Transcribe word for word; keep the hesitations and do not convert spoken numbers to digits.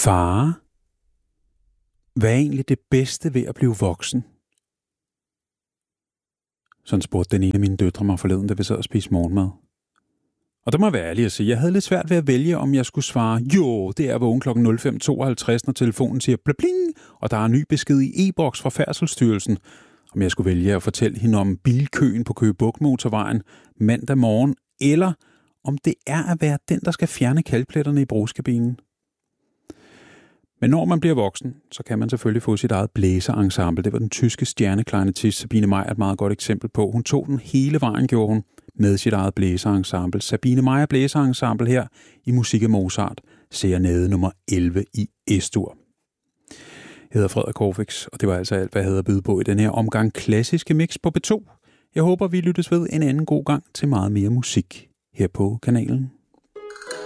Far, hvad er egentlig det bedste ved at blive voksen? Sådan spurgte den ene af mine døtre mig forleden, da vi sad og spiste morgenmad. Og der må jeg være ærlig at sige, jeg havde lidt svært ved at vælge, om jeg skulle svare, jo, det er vågen klokken nul fem tooghalvtreds, når telefonen siger blabling, og der er en ny besked i e-boks fra Færdselsstyrelsen. Om jeg skulle vælge at fortælle hende om bilkøen på Køge Bugt motorvejen mandag morgen, eller om det er at være den, der skal fjerne kalkpletterne i brugskabinen. Men når man bliver voksen, så kan man selvfølgelig få sit eget blæserensemble. Det var den tyske stjerneklarinettist Sabine Meyer et meget godt eksempel på. Hun tog den hele vejen, gjorde hun, med sit eget blæserensemble. Sabine Meyer blæserensemble her i Musik af Mozart, serenade nummer elleve i Es-dur. Jeg hedder Frederik Corfix, og det var altså alt, hvad jeg havde at byde på i den her omgang klassiske mix på B to. Jeg håber, vi lyttes ved en anden god gang til meget mere musik her på kanalen.